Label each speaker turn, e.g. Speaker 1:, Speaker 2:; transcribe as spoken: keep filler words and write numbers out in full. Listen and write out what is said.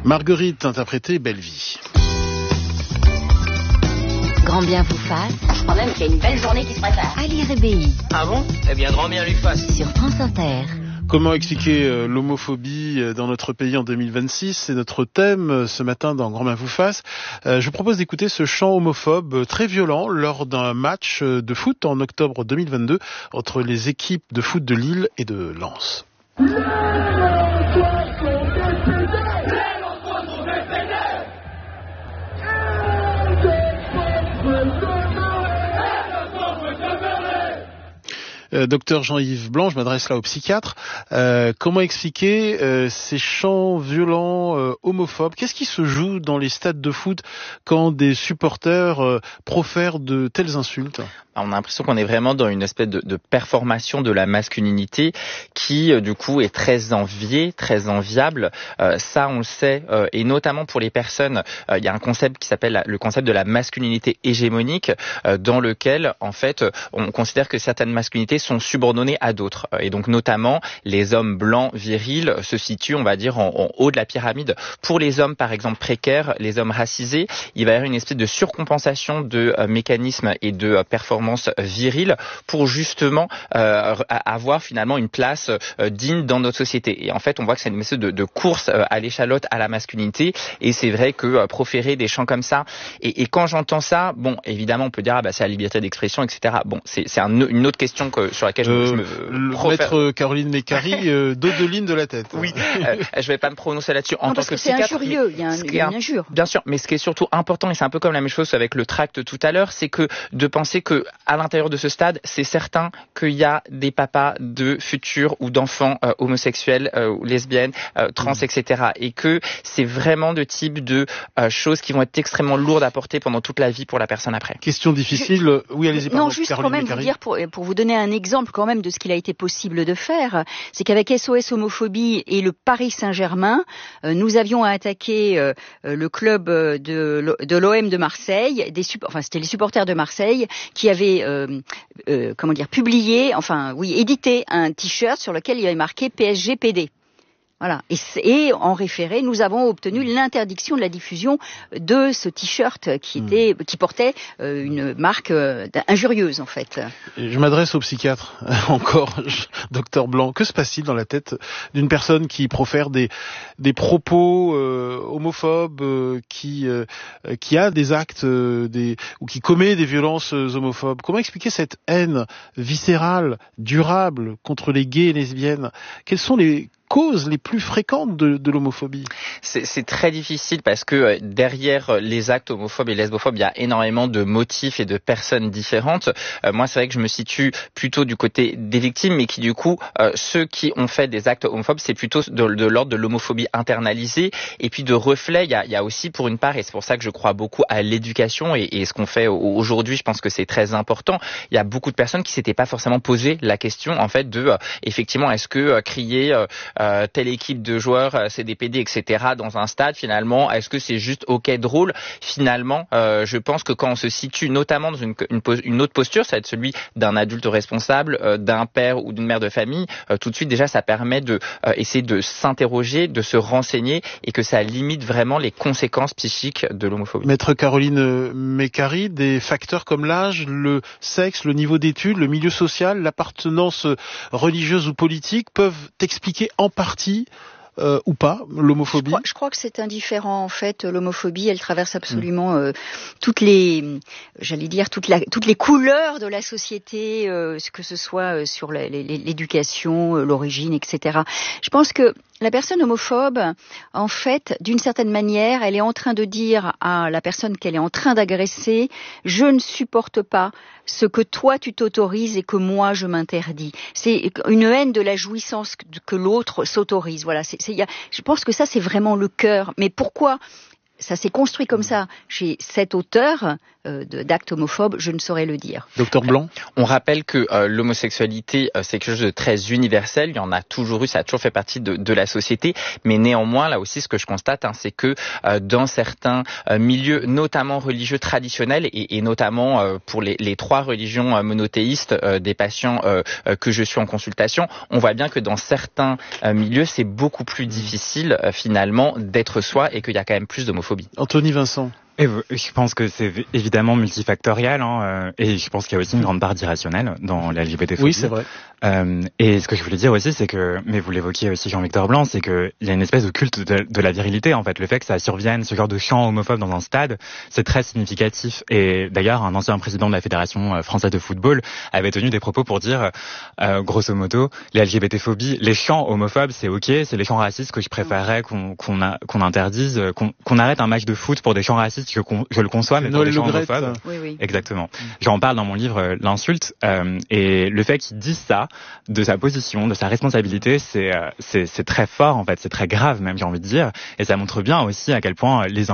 Speaker 1: Marguerite, interprétée Belle Vie.
Speaker 2: Grand bien vous fasse.
Speaker 3: Je crois même qu'il y a une belle journée qui se prépare.
Speaker 2: Ali Rébéi.
Speaker 4: Ah bon? Eh bien, grand bien lui fasse.
Speaker 2: Sur France Inter.
Speaker 1: Comment expliquer euh, l'homophobie euh, dans notre pays en deux mille vingt-six? C'est notre thème euh, ce matin dans Grand bien vous fasse. Euh, je vous propose d'écouter ce chant homophobe euh, très violent lors d'un match euh, de foot en octobre deux mille vingt-deux entre les équipes de foot de Lille et de Lens. Euh, docteur Jean-Yves Blanc, je m'adresse là au psychiatre. Euh, comment expliquer euh, ces chants violents, euh, homophobes? Qu'est-ce qui se joue dans les stades de foot quand des supporters euh, profèrent de telles insultes?
Speaker 5: On a l'impression qu'on est vraiment dans une espèce de, de performation de la masculinité qui, euh, du coup, est très enviée, très enviable. Euh, ça, on le sait, euh, et notamment pour les personnes, euh, il y a un concept qui s'appelle le concept de la masculinité hégémonique, euh, dans lequel, en fait, on considère que certaines masculinités sont subordonnées à d'autres. Et donc, notamment, les hommes blancs virils se situent, on va dire, en, en haut de la pyramide. Pour les hommes, par exemple, précaires, les hommes racisés, il va y avoir une espèce de surcompensation de euh, mécanismes et de euh, performances virile pour justement euh, avoir finalement une place euh, digne dans notre société. Et en fait, on voit que c'est une espèce de, de course euh, à l'échalote à la masculinité. Et c'est vrai que euh, proférer des chants comme ça, et, et quand j'entends ça, bon, évidemment, on peut dire ah bah c'est la liberté d'expression, et cetera. Bon, c'est, c'est un, une autre question que sur laquelle
Speaker 1: euh,
Speaker 5: je me, je me
Speaker 1: le
Speaker 5: profère...
Speaker 1: maître Caroline Mécari, euh, dodeline de la tête.
Speaker 5: Oui, euh, je vais pas me prononcer là-dessus en
Speaker 2: non,
Speaker 5: tant
Speaker 2: parce
Speaker 5: que,
Speaker 2: que c'est
Speaker 5: psychiatre.
Speaker 2: injurieux, il y a, un, il y a une injure.
Speaker 5: Bien sûr, mais ce qui est surtout important, et c'est un peu comme la même chose avec le tract tout à l'heure, c'est que de penser que à l'intérieur de ce stade, c'est certain qu'il y a des papas de futurs ou d'enfants euh, homosexuels, euh, lesbiennes, euh, trans, mmh. et cetera. Et que c'est vraiment de type de euh, choses qui vont être extrêmement lourdes à porter pendant toute la vie pour la personne après.
Speaker 1: Question difficile. Je... Oui, allez-y. Pardon,
Speaker 2: non, juste
Speaker 1: Caroline
Speaker 2: quand même
Speaker 1: Mécari.
Speaker 2: vous dire, pour, pour vous donner un exemple quand même de ce qu'il a été possible de faire, c'est qu'avec S O S Homophobie et le Paris Saint-Germain, euh, nous avions à attaquer euh, le club de, de l'O M de Marseille, des, enfin c'était les supporters de Marseille qui avaient euh, euh, comment dire, publié, enfin oui, édité un t-shirt sur lequel il y avait marqué P S G P D. Voilà. Et, et en référé, nous avons obtenu l'interdiction de la diffusion de ce t-shirt qui était, qui portait euh, une marque euh, injurieuse en fait.
Speaker 1: Je m'adresse au psychiatre encore, docteur Blanc. Que se passe-t-il dans la tête d'une personne qui profère des des propos euh, homophobes, euh, qui euh, qui a des actes euh, des ou qui commet des violences homophobes? Comment expliquer cette haine viscérale, durable contre les gays et lesbiennes? Quelles sont les causes les plus fréquentes de, de l'homophobie?
Speaker 5: C'est, c'est très difficile parce que derrière les actes homophobes et lesbophobes, il y a énormément de motifs et de personnes différentes. Euh, moi, c'est vrai que je me situe plutôt du côté des victimes, mais qui du coup, euh, ceux qui ont fait des actes homophobes, c'est plutôt de, de l'ordre de l'homophobie internalisée et puis de reflets. Il y a, il y a aussi pour une part, et c'est pour ça que je crois beaucoup à l'éducation et, et ce qu'on fait aujourd'hui, je pense que c'est très important. Il y a beaucoup de personnes qui s'étaient pas forcément posé la question en fait de euh, effectivement est-ce que euh, crier euh, Euh, telle équipe de joueurs, euh, C D P D, et cetera dans un stade, finalement, est-ce que c'est juste ok drôle? Finalement, euh, je pense que quand on se situe notamment dans une, une, une autre posture, ça va être celui d'un adulte responsable, euh, d'un père ou d'une mère de famille, euh, tout de suite déjà ça permet de euh, essayer de s'interroger, de se renseigner et que ça limite vraiment les conséquences psychiques de l'homophobie.
Speaker 1: Maître Caroline Mécari, des facteurs comme l'âge, le sexe, le niveau d'études, le milieu social, l'appartenance religieuse ou politique peuvent expliquer en partie euh, ou pas l'homophobie?
Speaker 2: Je crois, je crois que c'est indifférent en fait. L'homophobie, elle traverse absolument euh, toutes les, j'allais dire toutes, la, toutes les couleurs de la société, euh, que ce soit euh, sur la, l'éducation, euh, l'origine, et cetera. Je pense que la personne homophobe, en fait, d'une certaine manière, elle est en train de dire à la personne qu'elle est en train d'agresser, je ne supporte pas ce que toi tu t'autorises et que moi je m'interdis. C'est une haine de la jouissance que l'autre s'autorise. Voilà. C'est, c'est, y a, je pense que ça c'est vraiment le cœur. Mais pourquoi ça s'est construit comme ça chez cet auteur? euh, de, d'actes homophobes, je ne saurais le dire.
Speaker 1: Docteur Blanc.
Speaker 5: On rappelle que euh, l'homosexualité, euh, c'est quelque chose de très universel. Il y en a toujours eu, ça a toujours fait partie de, de la société. Mais néanmoins, là aussi, ce que je constate, hein, c'est que euh, dans certains euh, milieux, notamment religieux traditionnels, et, et notamment euh, pour les, les trois religions euh, monothéistes euh, des patients euh, euh, que je suis en consultation, on voit bien que dans certains euh, milieux, c'est beaucoup plus difficile euh, finalement d'être soi et qu'il y a quand même plus d'homophobie.
Speaker 1: Anthony Vincent.
Speaker 6: Et je pense que c'est évidemment multifactoriel, hein, et je pense qu'il y a aussi une grande part d'irrationnel dans la L G B T phobie.
Speaker 1: Oui, c'est vrai.
Speaker 6: Euh, et ce que je voulais dire aussi, c'est que, mais vous l'évoquiez aussi Jean-Victor Blanc, c'est qu'il y a une espèce de culte de, de la virilité, en fait. Le fait que ça survienne, ce genre de chant homophobe dans un stade, c'est très significatif. Et d'ailleurs, un ancien président de la Fédération française de football avait tenu des propos pour dire, euh, grosso modo, les L G B T phobies, les chants homophobes, c'est ok, c'est les chants racistes que je préférerais qu'on, qu'on, a, qu'on interdise, qu'on, qu'on arrête un match de foot pour des chants racistes. Je, je le conçois, mais pour
Speaker 1: Noël
Speaker 6: des chants
Speaker 1: Le Graët.
Speaker 6: homophobes.
Speaker 2: Oui, oui.
Speaker 6: Exactement. J'en parle dans mon livre euh, L'insulte, euh, et le fait qu'il dise ça, de sa position, de sa responsabilité, c'est, euh, c'est, c'est très fort en fait, c'est très grave même, j'ai envie de dire, et ça montre bien aussi à quel point les